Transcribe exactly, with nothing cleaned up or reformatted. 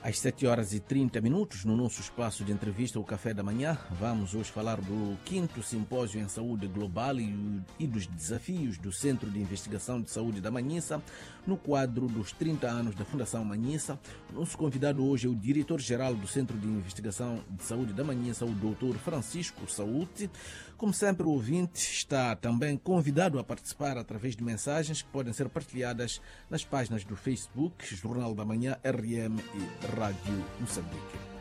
Às sete horas e trinta minutos, no nosso espaço de entrevista, o Café da Manhã, vamos hoje falar do quinto Simpósio em Saúde Global e, e dos desafios do Centro de Investigação de Saúde da Manhissa, no quadro dos trinta anos da Fundação Manhissa. O nosso convidado hoje é o diretor-geral do Centro de Investigação de Saúde da Manhissa, o doutor Francisco Sauti. Como sempre, o ouvinte está também convidado a participar através de mensagens que podem ser partilhadas nas páginas do Facebook, Jornal da Manhã, R M e Rádio Moçambique.